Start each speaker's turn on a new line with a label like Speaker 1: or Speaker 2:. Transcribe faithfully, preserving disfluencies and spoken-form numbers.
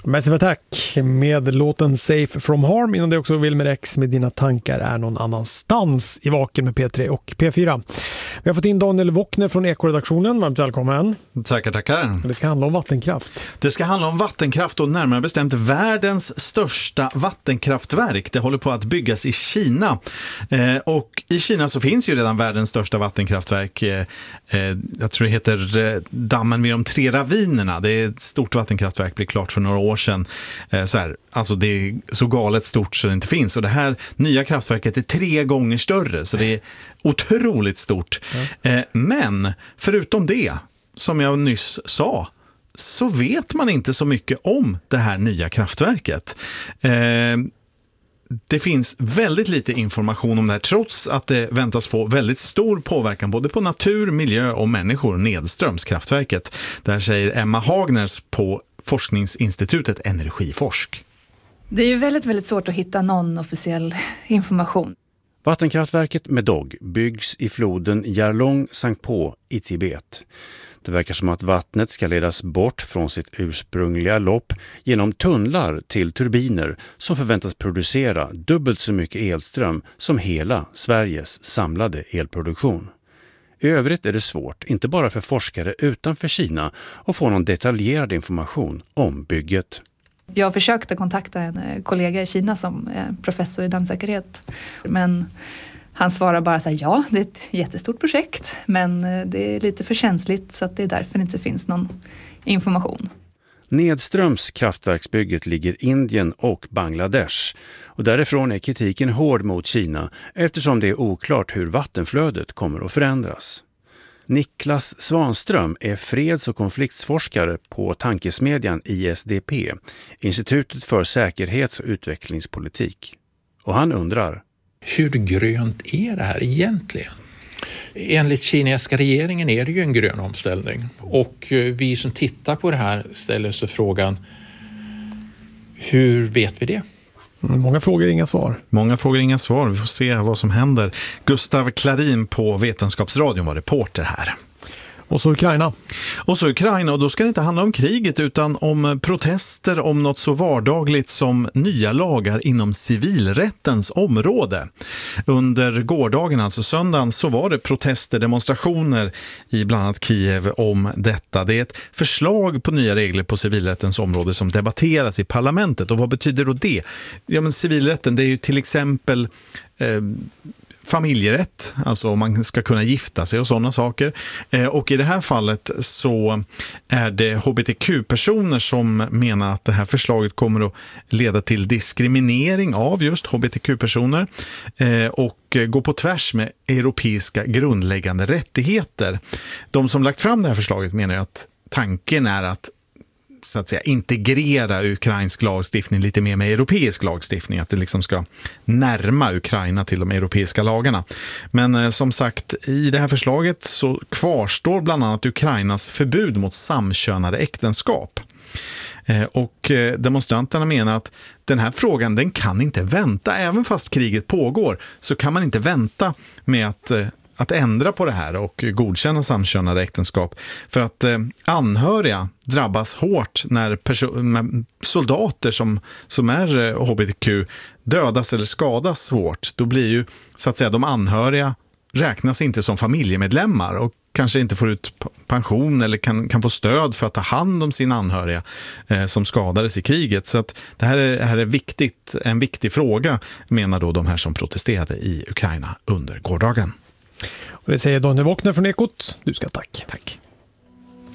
Speaker 1: Massive Attack med låten Safe from Harm. Innan det också Wilmer X med Dina tankar är någon annanstans i Vaken med P tre och P fyra. Vi har fått in Daniel Wockner från Ekoredaktionen. Varmt välkommen.
Speaker 2: Tackar, tackar.
Speaker 1: Det ska handla om vattenkraft.
Speaker 2: Det ska handla om vattenkraft och närmare bestämt världens största vattenkraftverk. Det håller på att byggas i Kina. Eh, och i Kina så finns ju redan världens största vattenkraftverk. Eh, jag tror det heter eh, dammen vid de tre ravinerna. Det är ett stort vattenkraftverk, blir klart för några år sedan. Eh, så här, alltså det är så galet stort så det inte finns. Och det här nya kraftverket är tre gånger större, så det är otroligt stort. Mm. Eh, men förutom det, som jag nyss sa, så vet man inte så mycket om det här nya kraftverket. Eh, det finns väldigt lite information om det här, trots att det väntas få väldigt stor påverkan både på natur, miljö och människor nedströms kraftverket. Där säger Emma Hagners på forskningsinstitutet Energiforsk.
Speaker 3: Det är ju väldigt, väldigt svårt att hitta någon officiell information.
Speaker 4: Vattenkraftverket Medog byggs i floden Yarlong Sangpo i Tibet. Det verkar som att vattnet ska ledas bort från sitt ursprungliga lopp genom tunnlar till turbiner som förväntas producera dubbelt så mycket elström som hela Sveriges samlade elproduktion. I övrigt är det svårt, inte bara för forskare utanför Kina, att få någon detaljerad information om bygget.
Speaker 3: Jag försökte kontakta en kollega i Kina som är professor i dammsäkerhet, men han svarar bara så här: ja, det är ett jättestort projekt, men det är lite för känsligt så att det är därför det inte finns någon information.
Speaker 4: Nedströms kraftverksbygget ligger Indien och Bangladesh, och därifrån är kritiken hård mot Kina eftersom det är oklart hur vattenflödet kommer att förändras. Niklas Svanström är freds- och konfliktsforskare på tankesmedjan I S D P, Institutet för säkerhets- och utvecklingspolitik. Och han undrar:
Speaker 5: hur grönt är det här egentligen? Enligt kinesiska regeringen är det ju en grön omställning. Och vi som tittar på det här ställer sig frågan: hur vet vi det?
Speaker 1: Många frågor, inga svar.
Speaker 2: Många frågor, inga svar. Vi får se vad som händer. Gustav Klarin på Vetenskapsradion var reporter här.
Speaker 1: Och så Ukraina.
Speaker 2: Och så Ukraina, och då ska det inte handla om kriget utan om protester om något så vardagligt som nya lagar inom civilrättens område. Under gårdagen, alltså söndagen, så var det protester, demonstrationer i bland annat Kiev om detta. Det är ett förslag på nya regler på civilrättens område som debatteras i parlamentet. Och vad betyder då det? Ja, men civilrätten, det är ju till exempel eh, familjerätt, alltså om man ska kunna gifta sig och sådana saker. Eh, och i det här fallet så är det H B T Q-personer som menar att det här förslaget kommer att leda till diskriminering av just H B T Q-personer eh, och gå på tvärs med europeiska grundläggande rättigheter. De som lagt fram det här förslaget menar att tanken är att så att säga integrera ukrainsk lagstiftning lite mer med europeisk lagstiftning, att det liksom ska närma Ukraina till de europeiska lagarna. Men eh, som sagt, i det här förslaget så kvarstår bland annat Ukrainas förbud mot samkönade äktenskap. Eh, och eh, demonstranterna menar att den här frågan, den kan inte vänta. Även fast kriget pågår så kan man inte vänta med att eh, att ändra på det här och godkänna samkönade äktenskap, för att eh, anhöriga drabbas hårt när perso- soldater som, som är eh, H B T Q dödas eller skadas svårt. Då blir ju så att säga de anhöriga räknas inte som familjemedlemmar och kanske inte får ut pension eller kan, kan få stöd för att ta hand om sin anhöriga eh, som skadades i kriget. Så att det här är, det här är viktigt, en viktig fråga, menar då de här som protesterade i Ukraina under gårdagen.
Speaker 1: Och det säger Daniel Wockner från Ekot. Du ska tack.
Speaker 2: Tack.